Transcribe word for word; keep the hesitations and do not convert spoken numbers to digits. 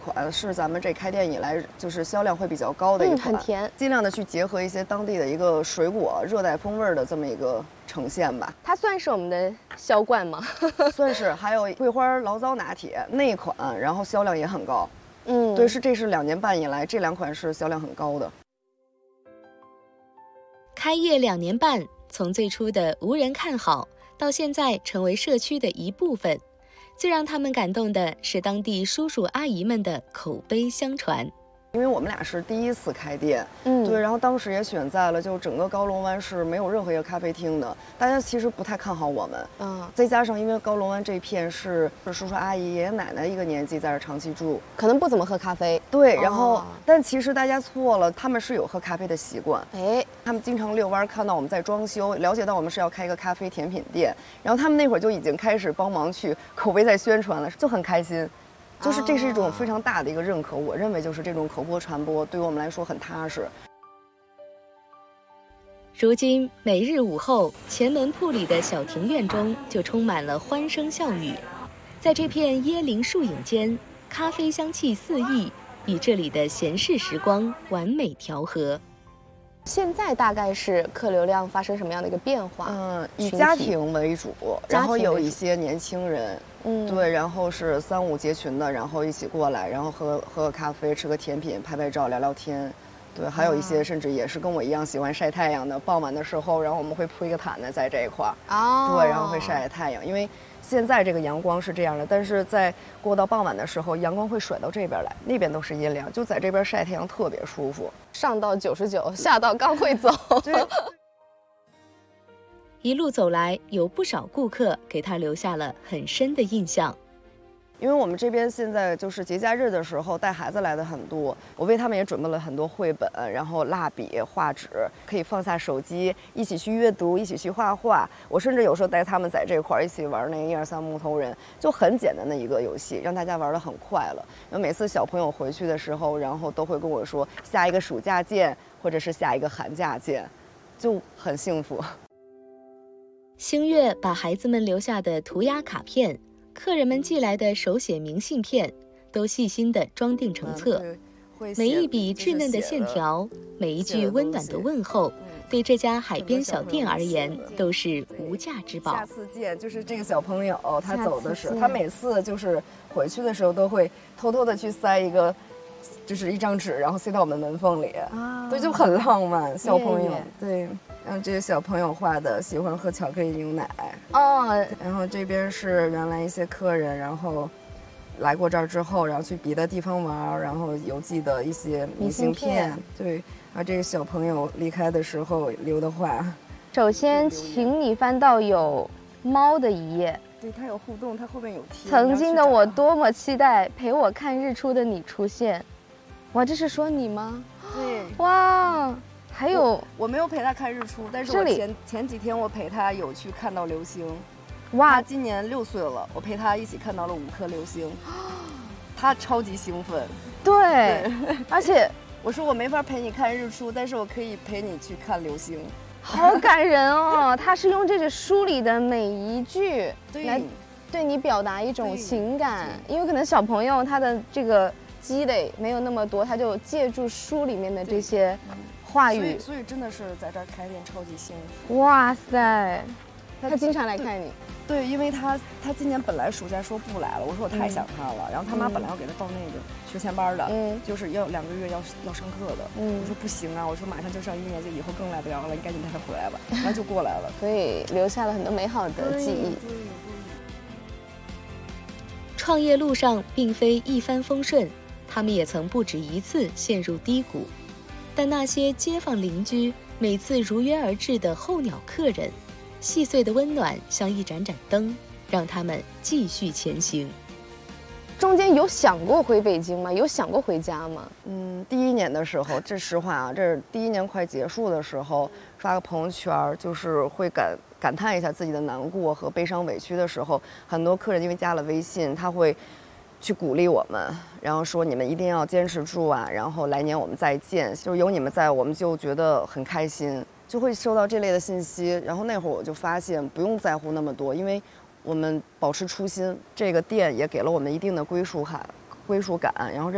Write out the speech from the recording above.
款是咱们这开店以来就是销量会比较高的一款， 嗯，很甜， 尽量的去结合一些当地的一个水果热带风味的这么一个呈现吧。 它算是我们的销冠吗？ 算是，还有桂花醪糟拿铁那一款，然后销量也很高。 嗯， 对，是这是两年半以来这两款是销量很高的。 开业两年半，从最初的无人看好，到现在成为社区的一部分。最让他们感动的是当地叔叔阿姨们的口碑相传。 因为我们俩是第一次开店， 嗯， 对，然后当时也选在了就整个高龙湾是没有任何一个咖啡厅的，大家其实不太看好我们， 嗯， 再加上因为高龙湾这片是是叔叔阿姨、爷爷奶奶一个年纪在这长期住， 可能不怎么喝咖啡， 对，然后、 哦、 但其实大家错了，他们是有喝咖啡的习惯， 哎， 他们经常遛弯看到我们在装修，了解到我们是要开一个咖啡甜品店，然后他们那会儿就已经开始帮忙去口碑在宣传了，就很开心。就是这是一种非常大的一个认可，我认为就是这种口播传播对我们来说很踏实。 如今每日午后，前门铺里的小庭院中就充满了欢声笑语，在这片椰林树影间，咖啡香气四溢，与这里的闲适时光完美调和。 现在大概是客流量发生什么样的一个变化？ 嗯，以家庭为主，然后有一些年轻人， 嗯， 对，然后是三五结群的，然后一起过来，然后喝喝个咖啡，吃个甜品，拍拍照，聊聊天。对，还有一些甚至也是跟我一样喜欢晒太阳的，傍晚的时候，然后我们会铺一个毯子在这一块儿， 哦， 对，然后会晒晒太阳，因为现在这个阳光是这样的，但是在过到傍晚的时候，阳光会甩到这边来，那边都是阴凉，就在这边晒太阳特别舒服。 上到九十九，下到刚会走。 对。 一路走来，有不少顾客给他留下了很深的印象。 因为我们这边现在就是节假日的时候带孩子来的很多，我为他们也准备了很多绘本，然后蜡笔、画纸，可以放下手机一起去阅读，一起去画画。我甚至有时候带他们在这块儿一起玩那个一二三木头人，就很简单的一个游戏，让大家玩得很快乐。然后每次小朋友回去的时候，然后都会跟我说下一个暑假见，或者是下一个寒假见，就很幸福。 星月把孩子们留下的涂鸦卡片，客人们寄来的手写明信片，都细心地装订成册。 嗯、 每一笔稚嫩的线条，每一句温暖的问候，对这家海边小店而言都是无价之宝。 下次见，就是这个小朋友，他走的时候，他每次就是回去的时候都会偷偷的去塞一个，就是一张纸，然后塞到我们门缝里。啊，对，就很浪漫。小朋友，对。然后这个小朋友画的，喜欢喝巧克力牛奶哦。然后这边是原来一些客人，然后来过这儿之后，然后去别的地方玩，然后邮寄的一些明信片。对，然后这个小朋友离开的时候留的话。 首先，请你翻到有猫的一页。 对，它有互动，它后面有贴。 曾经的我多么期待陪我看日出的你出现。哇，这是说你吗？ 对。 哇。还有我，我没有陪他看日出，但是我前前几天我陪他有去看到流星。哇，他今年六岁了，我陪他一起看到了五颗流星，他超级兴奋。 对，对而且我说我没法陪你看日出，但是我可以陪你去看流星。 好感人哦！他是用这个书里的每一句来对你表达一种情感，因为可能小朋友他的这个积累没有那么多，他就借助书里面的这些。话语， 所以所以真的是在这儿开店超级幸福。 哇塞，他经常来看你。 对，因为他他今年本来暑假说不来了，我说我太想他了。嗯、然后他妈本来要给他报那个学前班的，嗯，就是要两个月要要上课的。嗯，我说不行啊，我说马上就上一年级，以后更来不了了，你赶紧带他回来吧。然后就过来了， 所以留下了很多美好的记忆。 创业路上并非一帆风顺，他们也曾不止一次陷入低谷。但那些街坊邻居每次如约而至的候鸟客人，细碎的温暖像一盏盏灯，让他们继续前行。 中间有想过回北京吗？有想过回家吗？ 嗯，第一年的时候，这实话啊，这是第一年快结束的时候，发个朋友圈，就是会感感叹一下自己的难过和悲伤委屈的时候，很多客人因为加了微信，他会去鼓励我们，然后说你们一定要坚持住啊，然后来年我们再见，就是有你们在，我们就觉得很开心，就会收到这类的信息。然后那会儿我就发现不用在乎那么多，因为我们保持初心，这个店也给了我们一定的归属感，归属感，然后